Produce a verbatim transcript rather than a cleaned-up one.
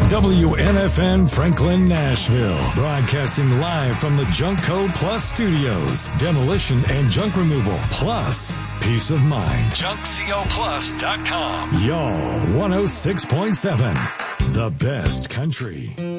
W N F N Franklin, Nashville. Broadcasting live from the Junk Code Plus studios. Demolition and junk removal. Plus, peace of mind. junk co plus dot com. Y'all, one oh six point seven. The best country.